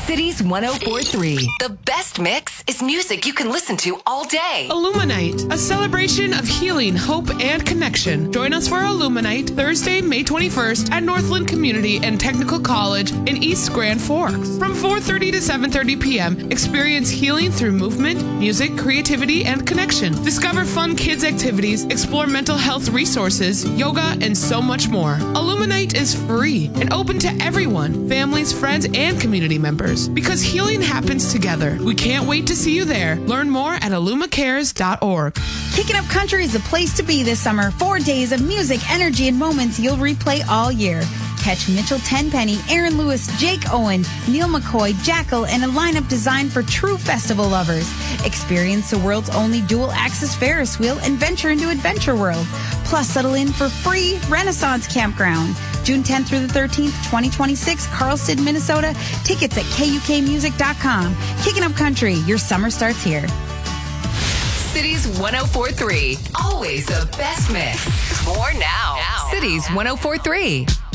Cities 104.3. The best mix is music you can listen to all day. Illuminite, a celebration of healing, hope, and connection. Join us for Illuminite Thursday, May 21st at Northland Community and Technical College in East Grand Forks. From 4:30 to 7:30 p.m., experience healing through movement, music, creativity, and connection. Discover fun kids activities, explore mental health resources, yoga, and so much more. Illuminite is free and open to everyone, families, friends, and community members. Because healing happens together. We can't wait to see you there. Learn more at illumacares.org. Kicking Up Country is the place to be this summer. 4 days of music, energy, and moments you'll replay all year. Catch Mitchell Tenpenny, Aaron Lewis, Jake Owen, Neil McCoy, Jackal, and a lineup designed for true festival lovers. Experience the world's only dual-axis Ferris wheel and venture into Adventure World. Plus, settle in for free Renaissance Campground. June 10th through the 13th, 2026, Carlston, Minnesota. Tickets at KUKmusic.com. Kicking Up Country, your summer starts here. Cities 104.3. Always the best mix. More now. Cities 104.3.